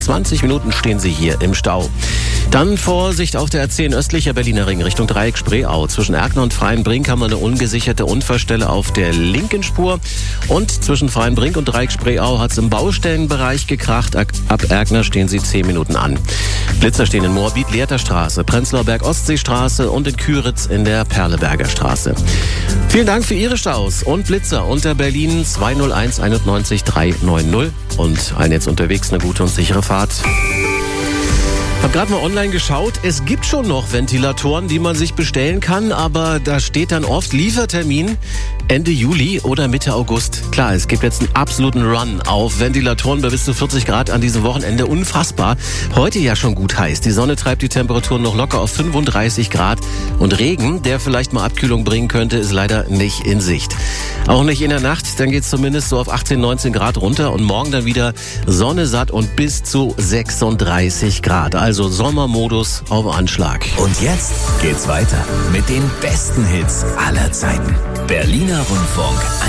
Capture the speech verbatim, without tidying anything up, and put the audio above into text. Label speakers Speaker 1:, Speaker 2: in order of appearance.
Speaker 1: zwanzig Minuten stehen Sie hier im Stau. Dann Vorsicht auf der A zehn östlicher Berliner Ring Richtung Dreieck Spreeau. Zwischen Erkner und Freienbrink haben wir eine ungesicherte Unfallstelle auf der linken Spur. Und zwischen Freienbrink und Dreieck Spreeau hat es im Baustellenbereich gekracht. Ab Erkner stehen Sie zehn Minuten an. Blitzer stehen in Moabit, Lehrter Straße, Prenzlauer Berg Ostseestraße und in Küritz in der Perleberger Straße. Vielen Dank für Ihre Staus und Blitzer unter Berlin zwei null eins einundneunzig dreihundertneunzig. Und ein jetzt unterwegs eine gute und sichere Fahrt. Ich habe gerade mal online geschaut, es gibt schon noch Ventilatoren, die man sich bestellen kann, aber da steht dann oft Liefertermin Ende Juli oder Mitte August. Klar, es gibt jetzt einen absoluten Run auf Ventilatoren bei bis zu vierzig Grad an diesem Wochenende. Unfassbar. Heute ja schon gut heiß. Die Sonne treibt die Temperaturen noch locker auf fünfunddreißig Grad. Und Regen, der vielleicht mal Abkühlung bringen könnte, ist leider nicht in Sicht. Auch nicht in der Nacht, dann geht es zumindest so auf achtzehn, neunzehn Grad runter. Und morgen dann wieder Sonne satt und bis zu sechsunddreißig Grad. Also Sommermodus auf Anschlag.
Speaker 2: Und jetzt geht's weiter mit den besten Hits aller Zeiten. Berliner Rundfunk